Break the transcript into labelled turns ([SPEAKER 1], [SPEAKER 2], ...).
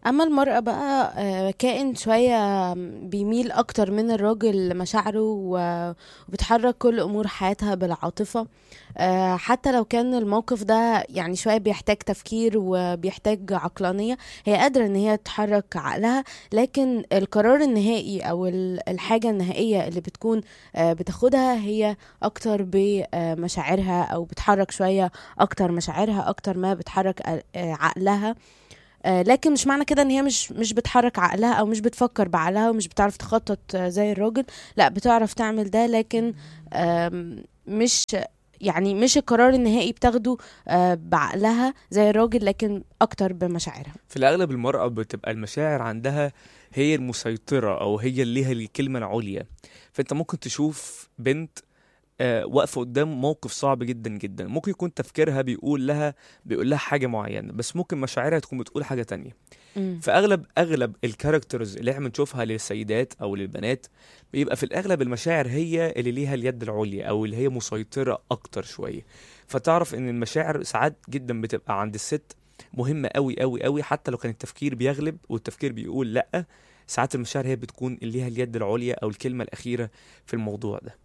[SPEAKER 1] اما المرأة بقى كائن شوية بيميل اكتر من الراجل لمشاعره وبتحرك كل امور حياتها بالعاطفة. حتى لو كان الموقف ده يعني شوية بيحتاج تفكير وبيحتاج عقلانية، هي قادرة ان هي تحرك عقلها. لكن القرار النهائي او الحاجة النهائية اللي بتكون بتاخدها هي اكتر بمشاعرها، او بتحرك شوية اكتر مشاعرها اكتر ما بتحرك عقلها. لكن مش معنى كده ان هي مش بتحرك عقلها او مش بتفكر بعقلها ومش بتعرف تخطط زي الراجل. لا، بتعرف تعمل ده، لكن مش يعني مش القرار النهائي بتاخده بعقلها زي الراجل، لكن اكتر بمشاعرها.
[SPEAKER 2] في الأغلب المرأة بتبقى المشاعر عندها هي المسيطرة، أو هي اللي ليها الكلمة العليا. فأنت ممكن تشوف بنت واقفة قدام موقف صعب جدا جدا، ممكن يكون تفكيرها بيقول لها حاجة معينة، بس ممكن مشاعرها تكون بتقول حاجة تانية.
[SPEAKER 1] مم.
[SPEAKER 2] فاغلب الكاركترز اللي احنا بنشوفها للسيدات او للبنات، بيبقى في الاغلب المشاعر هي اللي ليها اليد العليا، او اللي هي مسيطرة اكتر شوية. فتعرف ان المشاعر ساعات جدا بتبقى عند الست مهمة قوي قوي قوي، حتى لو كان التفكير بيغلب والتفكير بيقول لا. ساعات المشاعر هي بتكون اللي ليها اليد العليا او الكلمة الاخيرة في الموضوع ده.